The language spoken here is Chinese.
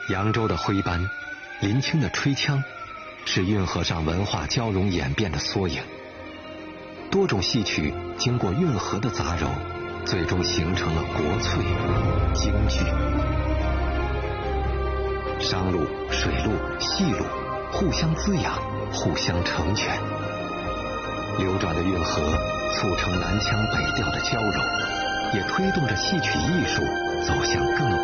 扬州的徽班，林清的吹腔，是运河上文化交融演变的缩影。多种戏曲经过运河的杂糅，最终形成了国粹京剧。商路、水路、戏路互相滋养，互相成全。流转的运河促成南腔北调的交融，也推动着戏曲艺术走向更